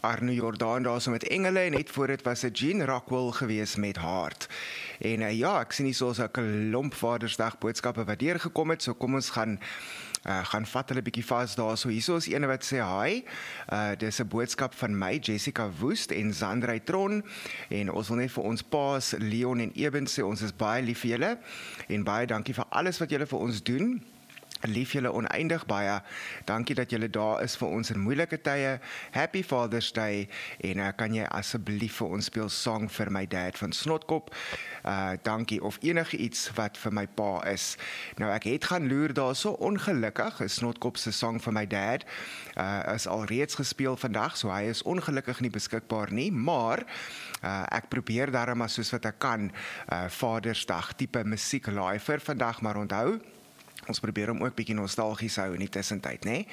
Arno Jordaan daar so met engele en net voor dit was 'n Gene Rockwell gewees met Hart. En ja, ek sien hier so 'n klomp Vadersdag boodskappe wat deurgekom het, so kom ons gaan vat hulle bietjie vas daar. So hierso is ene wat sê hi. Dis 'n boodskap van my, Jessica Woest en Zandrey Tron, en ons wil net vir ons paas Leon en Eben sê ons is baie lief vir julle en baie dankie vir alles wat julle vir ons doen. Lief julle oneindig baie. Dankie dat julle daar is vir ons in moeilike tye. Happy Father's Day en kan jy asseblief vir ons speel Song vir my dad van Snotkop. Dankie of enige iets wat vir my pa is. Nou ek het gaan loer daarso, ongelukkig is Snotkop se Song vir my dad is al reeds gespeel vandag, so hy is ongelukkig nie beskikbaar nie, maar ek probeer daarom maar soos wat ek kan Vadersdag tipe musiek laai vir vandag, maar onthou ons probeer hom ook bietjie nostalgies hou in die tussentyd, né?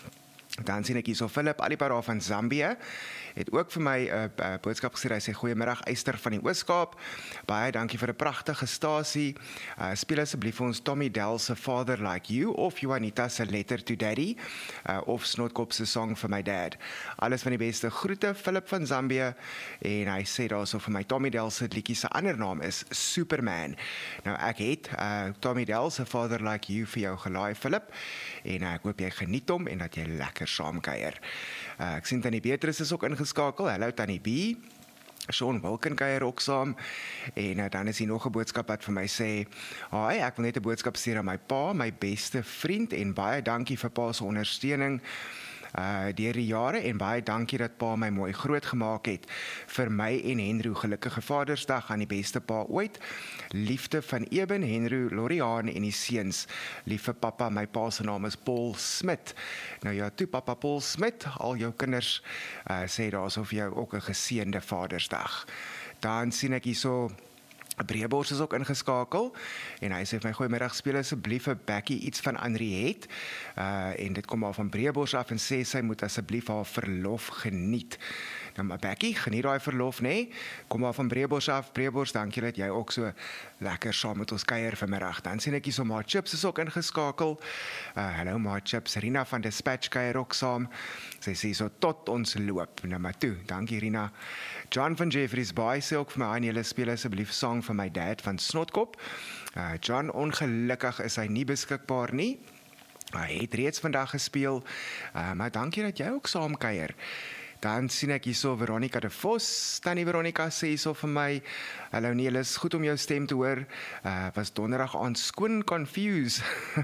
Dan sien ek hier so Philip Alipara van Zambia het ook vir my 'n boodskap gestuur. Hy sê goeiemiddag Eyster van die Oos-Kaap. Baie dankie vir 'n pragtige stasie. Speel asseblief vir ons Tommy Dell se Father Like You of Juanita se Letter to Daddy of Snotkop se Song vir my dad. Alles van die beste groete Philip van Zambia, en hy sê daarso vir my Tommy Dell se liedjie se ander naam is Superman. Nou ek het Tommy Dell se Father Like You vir jou gelaai Philip, en ek hoop jy geniet hom en dat jy lekker saamkuier. Ek sien Tannie Beatrice is ook ingeskakel. Hallo Tannie B. Sean Wilken kuier ook saam. En dan is hier nog 'n boodskap wat vir my sê, "Haai, ek wil net 'n boodskap stuur aan my pa, my beste vriend, en baie dankie vir pa se ondersteuning deur die jare, en baie dankie dat pa my mooi groot gemaak het. Vir my en Henry, gelukkige Vadersdag aan die beste pa ooit. Liefde van Eben, Henry, Loriaan en die seuns. Liewe papa, my pa se naam is Paul Smit." Nou ja, toe papa Paul Smit, al jou kinders sê daarso vir jou ook 'n geseënde Vadersdag. Dan sien ek hierso Breebors is ook ingeskakel, en hy sê vir my, goeiemiddag, speel asseblief 'n Becky iets van Henriette, en dit kom maar van Breebors af, en sê sy moet asseblief haar verlof geniet. Nou maar Becky, geniet daai verlof, né? Kom maar van Breebors af. Breebors, dankie dat jy ook so lekker saam met ons kuier vanmiddag. Dan sien ek hier so maar Chips is ook ingeskakel. Hallo maar Chips, Rina van Dispatch kuier ook saam. Sy sê so tot ons loop. Nou maar toe, dankie Rina. John van Jeffreys Bay sê ook vir my, en julle speel asseblief Song vir my dad van Snotkop. John, ongelukkig is hy nie beskikbaar nie. Hy het reeds vandag gespeel, maar dankie dat jy ook saam kuier. Dan sien ek hierso Veronica de Vos. Tannie Veronica sê hierso vir my, hallo Nelis, goed om jou stem te hoor. Was donderdag aan skoon confused.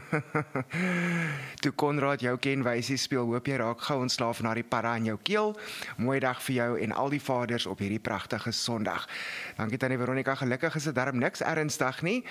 Toe Konrad jou ken wysie speel, hoop jy raak gou ontslaaf na die parra in jou keel. Mooi dag vir jou en al die vaders op hierdie pragtige Sondag. Dankie Tannie Veronica, gelukkig is dit darm niks ernstig nie.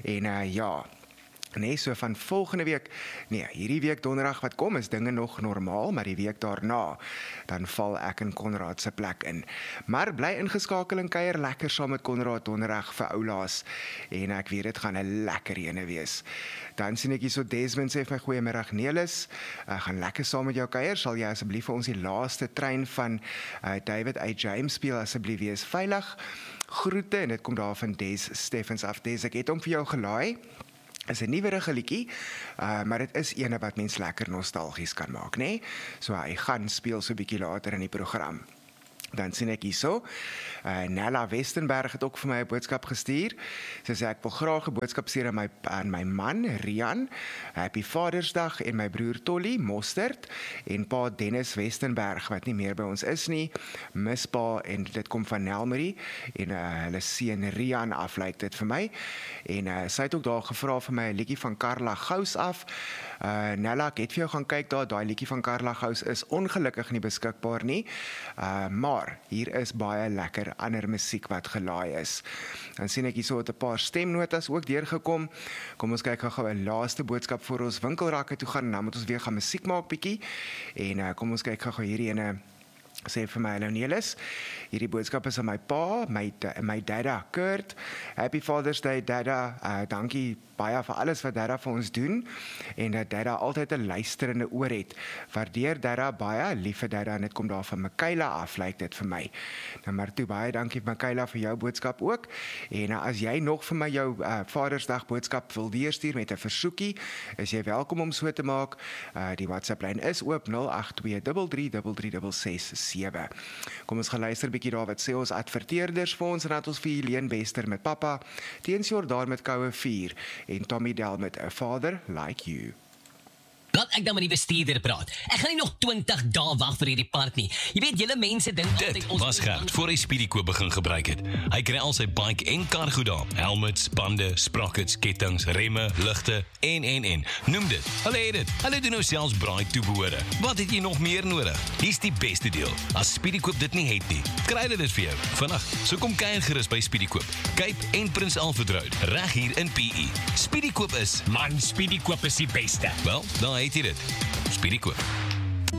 En ja, nee, so van volgende week, nee, hierdie week donderdag wat kom, is dinge nog normaal, maar die week daarna, dan val ek in Konrad se plek in. Maar bly ingeskakel en kuier lekker saam met Konrad donderdag vir oulaas, en ek weet dit gaan 'n lekker ene wees. Dan sien ek hierso Desmond sê vir my, goeiemiddag Nelis, gaan lekker saam met jou kuier, sal jy asseblief vir ons die laaste trein van David A. James speel, asseblief wees veilig. Groete, en dit kom daar van Des Steffens af. Des, ek het hom vir jou gelaai. Is 'n nuwerige liedjie, maar dit is ene wat mens lekker nostalgies kan maak, né? So hy gaan speel so 'n bietjie later in die program. Dan sien ek hierso, Nella Westenberg het ook vir my 'n boodskap gestuur. Sy sê ek wil graag 'n boodskap stuur aan my man Rian, Happy Vadersdag, en my broer Tolly Mostert en pa Dennis Westenberg wat nie meer by ons is nie. Mis pa, en dit kom van Nelmarie en hulle seun Rian af, lyk dit vir my. En sy het ook daar gevra vir my 'n liedjie van Carla Gous af. Nella, ek het vir jou gaan kyk daar, daai liedjie van Carla Gous is ongelukkig nie beskikbaar nie. Maar hier is baie lekker ander musiek wat gelaai is. Dan sien ek hierso 'n paar stemnotas ook deurgekom. Kom ons kyk gou 'n laaste boodskap voor ons winkelrakke toe gaan, en dan moet ons weer gaan musiek maak bietjie. En kom ons kyk gou hierdie ene. Sê vir my, hallo Nelis, hierdie boodskap is aan my pa, my dadda Kurt. Happy Father's Day dadda, dankie baie vir alles wat dadda vir ons doen, en dat dadda altyd 'n luisterende oor het. Waardeer dadda baie, liewe dadda, en dit kom daar van Michaela af, lyk dit vir my. Nou maar toe, baie dankie Michaela vir jou boodskap ook, en as jy nog vir my jou Vadersdag boodskap wil deurstuur met 'n versoekie, is jy welkom om so te maak. Die WhatsApp lyn is oop 082 33 33 66. 7. Kom ons gaan luister 'n bietjie daar wat sê ons adverteerders vir ons, en dat ons vir Helene Bester met Papa, Teens Jordaan met Koue 4 en Tommy Del met A Father Like You. Laat ek dan met die bestuurder praat. Ek gaan nie nog 20 dae wag vir hierdie part nie. Jy weet, julle mense dink altyd Dit was Gert voor hy Speedykoop begin gebruik het. Hy kry al sy bike en kar goed daar. Helmets, bande, sprockets, kettings, remme, ligte en. Noem dit. Hulle het dit. Hulle doen nou selfs braai toebehore. Wat het jy nog meer nodig? Hier's die beste deel. As Speedykoop dit nie het nie, kry hulle dit vir jou vandag. So kom kuier gerus by Speedykoop. Cape en Prins Alfred Road, reg hier in PE. Speedykoop is Man, Speedykoop is die beste. Wel, dan het jy dit. Speedykoop.